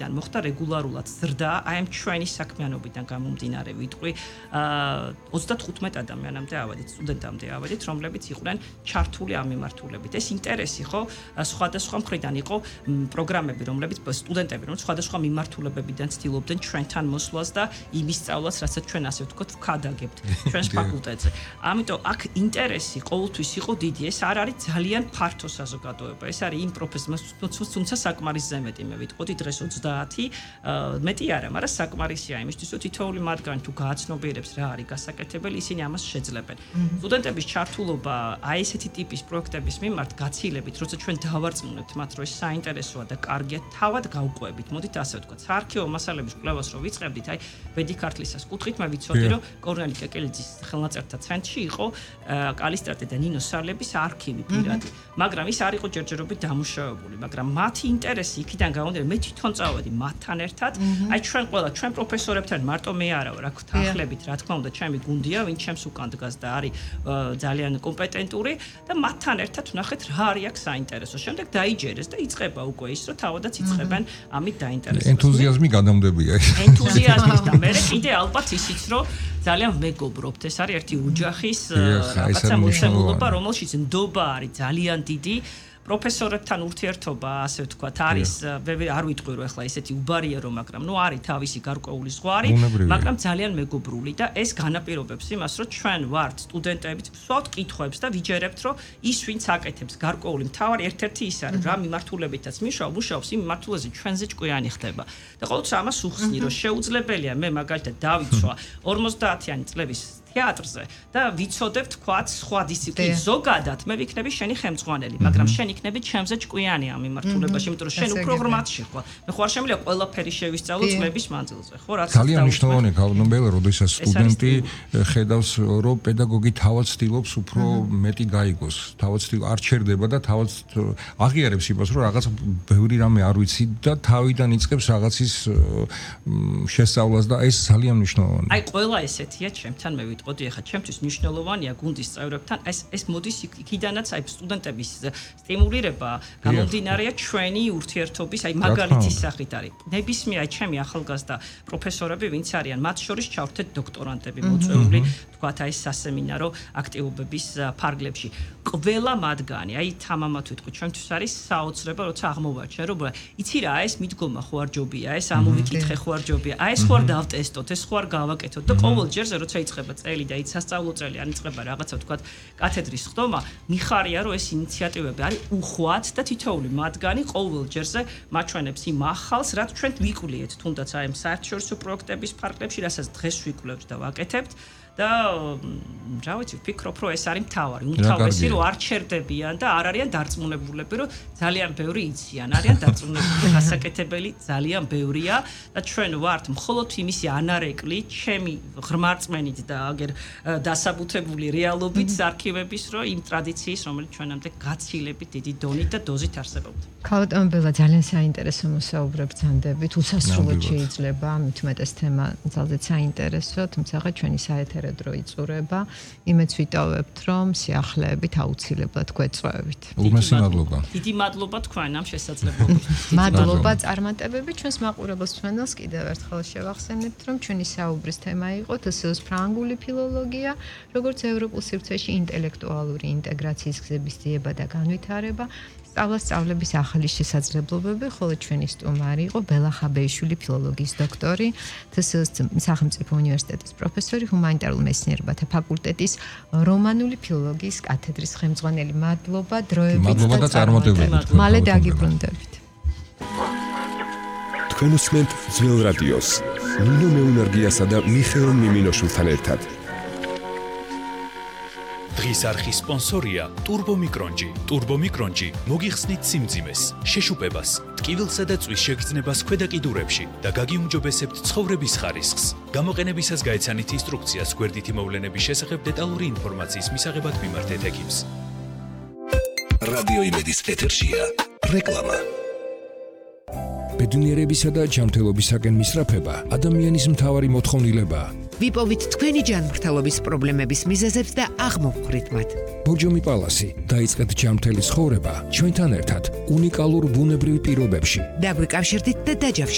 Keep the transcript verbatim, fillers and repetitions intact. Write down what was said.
პერიოდიდან მოხდა რეგულარულად ზრდა, აი ამ ჩვენი საქმიანობიდან გამომდინარე ვიტყვი, ოცდათხუთმეტ ადამიანამდე ავედით, სტუდენტამდე ავედით, რომლებიც იყვნენ ჩართული ამ მიმართულებით. ეს ინტერესი ხო სხვადასხვა მხრიდან იყო პროგრამები, რომლებიც სტუდენტები, რომ სხვადასხვა მიმართულებებიდან ცდილობდნენ ჩვენთან მოსვლას და იმის სწავლას, რასაც ჩვენ ასე ვთქვათ, ვქადაგებთ ჩვენს ფაკულტეტზე. ამიტომ აქ ინტერესი ყოველთვის იყო დიდი. ეს არ არის ძალიან ფართო საზოგადოება. ეს არის იმ პროფესიას, თუმცა საკმარისზე მეტი მე ვიტყოდი დღეს ოცდაათი, მეტი არა, მაგრამ საკმარისია იმისთვის, რომ თითოეული მათგანი თუ გააცნობიერებს რა არის გასაკეთებელი, ისინი ამას შეძლებენ. სტუდენტების ჩართულობა აი ესეთი ტიპის პროექტების მიმართ გაცილებით, როცა ჩვენ დავარწმუნებთ მათ, რომ ეს საინტერესოა და კარგია, თავად გავყვებით. მოდით ასე ვთქვათ, საარქივო მასალების კვლევას რო ვიწყებდით, აი ბედი ქართლისას კუთხით მე ვიცოდი, რომ კორნელი კეკელიძის ხელნაწერთა ცენტრში იყო კალისტრატე და ნინო სარლების არქივი პირადი. მაგრამ ის არ იყო ჯერჯერობით დამუშავებული, მაგრამ მათი ინტერესი იქიდან გამომდინარე, მე თვითონ წავედი მათთან ერთად, აი ჩვენ ყველა ჩვენ პროფესორებთან მარტო მე არა ვარ, აქ თანხლებით, რა თქმა უნდა, ჩემი გუნდია, ვინ ჩემს უკან დგას და არის ძალიან კომპეტენტური და მათთან ერთად ვნახეთ რა არის აქ საინტერესო. შემდეგ დაიჯერეს და იწყება უკვე ის, რომ თავადაც იწყებენ ამით დაინტერესებას. ენთუზიაზმი გადამდებია. ენთუზიაზმის და მე კიდე ალბათ ისიც, რომ ძალიან მეგობრობთ. ეს არის ერთი ოჯახის რაღაცა მოწმობა, რომელშიც ნდობა არის ძალიან დიდი. პროფესორებთან ურთიერთობა, ასე ვთქვათ, არის არ ვიტყვი რომ ახლა ესეთი უბარიერო, მაგრამ ნუ არის თავისი გარკვეული ზღვარი, მაგრამ ძალიან მეგობრული და ეს განაპირობებს იმას, რომ ჩვენ ვართ სტუდენტებიც, ვსვავთ კითხვებს და ვიჯერებთ, რომ ის ვინც აკეთებს გარკვეული მთავარი ერთ-ერთი ის არის, რა მიმართულებითაც მუშაობს, მუშაობს იმ მიმართულებზე ჩვენზე ჭკვიანი ხდება. და ყოველთვის ამას უხსნი, რომ შეუძლებელია მე მაგალითად დავიცვა ორმოცდაათიანი წლების თეატრზე და ვიცოდებ თქვათ სხვა დისციპლინას ზოგადად მე ვიქნები შენი ხელმძღვანელი, მაგრამ შენ იქნები ჩემზე ჭკვიანი ამ მიმართულებაში, იმიტომ რომ შენ უფრო ღრმათში ხარ. მე ხარ შემიძლია ყველაფერი შევისწავლო წლების მანძილზე, ხო, რაც ძალიან მნიშვნელოვანია გავნობელ, როდესაც სტუდენტი ხედავს, რომ პედაგოგი თავად ცდილობს უფრო მეტი გაიგოს, თავად ცდილობს არ ჩერდება და თავად აღიარებს იმას, რომ რაღაც ბევრი რამე არ ვიცი და თავიდან იწყებს რაღაცის შესწავლას და ეს ძალიან მნიშვნელოვანია. აი ყველა ესეთია ჩემთან მე ვიტყოდი, ახლა ჩემთვის მნიშვნელოვანია გუნდის წევრებთან ეს ეს მოდის იქიდანაც აი სტუდენტების სტიმულირება გამომდინარეა ჩვენი ურთიერთობის აი მაგალითის სახით არის. ნებისმიერ აი ჩემი ახალგაზრდა პროფესორები ვინც არიან, მათ შორის ჩავრთეთ დოქტორანტები მოწვეული, თქვათ აი სასემინარო აქტივობების ფარგლებში. ყველა მათგანი, აი თამამად ვიტყვი, ჩვენთვის არის საოცრება, როცა აღმოვაჩენ, რომ იცი რა, ეს მიდგომა ხო არ ჯობია, ეს ამოვიკითხე ხო არ ჯობია, აი ეს ხო არ დავტესტოთ, ეს ხო არ გავაკეთოთ და ყოველ ჯერზე როცა იწყება წელი და სასწავლო წელი ან იწყება რაღაცა ვთქვათ კათედრის ხდომა, მიხარია რომ ეს ინიციატივები არის უხვად და თითოეული მათგანი ყოველ ჯერზე მაჩვენებს იმ ახალს, რაც ჩვენ ვიკვლიეთ, თუნდაც აი ამ საერთაშორისო პროექტების ფარგლებში, რასაც დღეს ვიკვლევთ და ვაკეთებთ. და რა ვიცი, ვფიქრობ, რომ ეს არის მთავარი. უმთავრესი რომ არ ჩერდებიან და არ არიან დარწმუნებულები, რომ ძალიან ბევრი იციან. არიან დარწმუნებული, გასაკეთებელი ძალიან ბევრია და ჩვენ ვართ მხოლოდ იმისი ანარეკლი, ჩემი ღრმარწმენით და აგერ დასაბუთებული რეალობით არქივების, რომ იმ ტრადიციის, რომელიც ჩვენამდე გაცილებით დიდი დონით და დოზით არსებობდა. ქალბატონ ბელა, ძალიან საინტერესო მოსაუბრებ ბრძანდებით, უსასრულოდ შეიძლება, მით უმეტეს თემა ძალზედ საინტერესო, თუმცა ჩვენი საეთერო დრო იწურება, იმეც ვიტოვებთ, რომ სიახლეებით აუცილებლად გვეწვევით. უმეტესი მადლობა. დიდი მადლობა თქვენ ამ შესაძლებლობისთვის. მადლობა წარმატებები ჩვენს მაყურებელს ჩვენელს კიდევ ერთხელ შევახსენებთ, რომ ჩვენი საუბრის თემა იყო თსოს ფრანგული ფილოლოგია, როგორც ევროპულ სივრცეში ინტელექტუალური ინტეგრაციის გზების ძიება და განვითარება. სწავლა-სწავლების ახალი შესაძლებლობები, ხოლო ჩვენი სტუმარი იყო ბელა ხაბეიშვილი, ფილოლოგიის დოქტორი, თსოს სახელმწიფო უნივერსიტეტის პროფესორი, ჰუმანიტარულ მეცნიერებათა ფაკულტეტის რომანული ფილოლოგიის კათედრის ხელმძღვანელი. მადლობა დროებით და წარმატებებით. მალე დაგიბრუნდებით. თქვენ უსმენთ ძველ რადიოს, ნინო მეუნარგიასა და მიხეილ მიმინოშვილთან ერთად. დღის არხის სპონსორია ტურბომიკრონჯი. ტურბომიკრონჯი მოგიხსნით სიმძიმეს, შეშუპებას, ტკივილსა და წვის შეგრძნებას ქვედა კიდურებში და გაგიუმჯობესებთ ცხოვრების ხარისხს. გამოყენებისას გაეცანით ინსტრუქციას გვერდითი მოვლენების შესახებ დეტალური ინფორმაციის მისაღებად მიმართეთ ექიმს. რადიო იმედის ეთერშია რეკლამა. ბედნიერებისა და ჯანმრთელობისაკენ მისწრაფება ადამიანის მთავარი მოთხოვნილებაა. ვიპოვით თქვენი ჯანმრთელობის პრობლემების მიზეზებს და აღმოვხვრით მათ. ბორჯომი პალასი, დაიწყეთ ჯანმრთელი ცხოვრება ჩვენთან ერთად უნიკალურ ბუნებრივ პირობებში. დაგვიკავშირდით და დაჯავშეთ.